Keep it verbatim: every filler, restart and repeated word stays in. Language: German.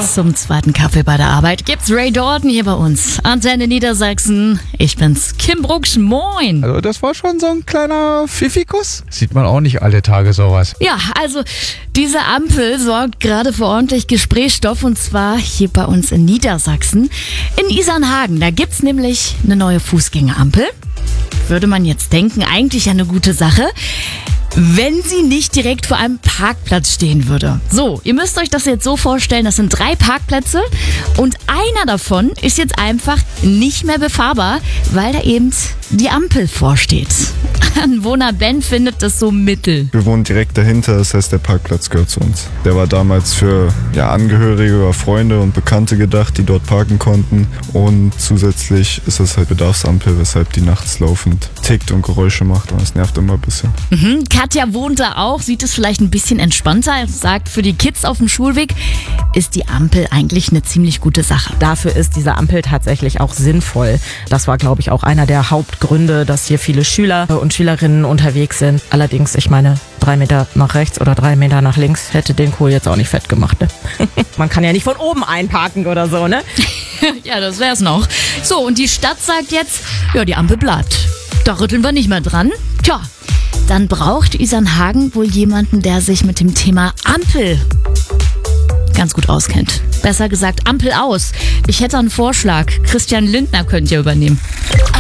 Zum zweiten Kaffee bei der Arbeit gibt's Ray Dalton hier bei uns. Antenne Niedersachsen. Ich bin's, Kim Brucksch. Moin. Also das war schon so ein kleiner Pfiffikus. Sieht man auch nicht alle Tage sowas. Ja, also diese Ampel sorgt gerade für ordentlich Gesprächsstoff und zwar hier bei uns in Niedersachsen. In Isernhagen, da gibt's nämlich eine neue Fußgängerampel. Würde man jetzt denken, eigentlich eine gute Sache, wenn sie nicht direkt vor einem Parkplatz stehen würde. So, ihr müsst euch das jetzt so vorstellen, das sind drei Parkplätze und einer davon ist jetzt einfach nicht mehr befahrbar, weil da eben die Ampel vorsteht. Anwohner Ben findet das so mittel. Wir wohnen direkt dahinter, das heißt, der Parkplatz gehört zu uns. Der war damals für ja, Angehörige oder Freunde und Bekannte gedacht, die dort parken konnten. Und zusätzlich ist das halt Bedarfsampel, weshalb die nachts laufend tickt und Geräusche macht und es nervt immer ein bisschen. Mhm. Katja wohnt da auch, sieht es vielleicht ein bisschen entspannter, sagt, für die Kids auf dem Schulweg ist die Ampel eigentlich eine ziemlich gute Sache. Dafür ist diese Ampel tatsächlich auch sinnvoll. Das war, glaube ich, auch einer der Hauptgründe, dass hier viele Schüler und Schülerinnen unterwegs sind. Allerdings, ich meine, drei Meter nach rechts oder drei Meter nach links hätte den Kohl jetzt auch nicht fett gemacht. Ne? Man kann ja nicht von oben einparken oder so, ne? Ja, das wär's noch. So, und die Stadt sagt jetzt, ja, die Ampel bleibt. Da rütteln wir nicht mehr dran. Tja, dann braucht Isernhagen wohl jemanden, der sich mit dem Thema Ampel ganz gut auskennt. Besser gesagt, Ampel aus. Ich hätte einen Vorschlag. Christian Lindner könnt ihr übernehmen.